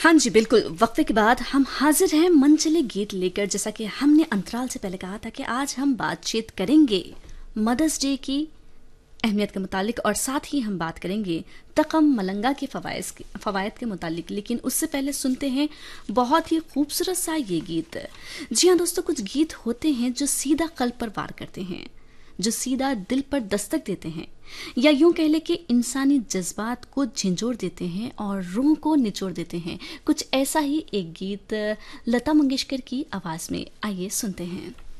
हाँ जी, बिल्कुल। वक्फे के बाद हम हाजिर हैं मनचले गीत लेकर। जैसा कि हमने अंतराल से पहले कहा था कि आज हम बातचीत करेंगे मदर्स डे की अहमियत के मुतालिक, और साथ ही हम बात करेंगे तकम मलंगा के फ़वाइद के मुतालिक। लेकिन उससे पहले सुनते हैं बहुत ही खूबसूरत सा ये गीत। जी हाँ दोस्तों, कुछ गीत होते हैं जो सीधा कल्ब पर वार करते हैं, जो सीधा दिल पर दस्तक देते हैं, या यूं कह ले कि इंसानी जज्बात को झंझोड़ देते हैं और रूह को निचोड़ देते हैं। कुछ ऐसा ही एक गीत लता मंगेशकर की आवाज़ में, आइए सुनते हैं।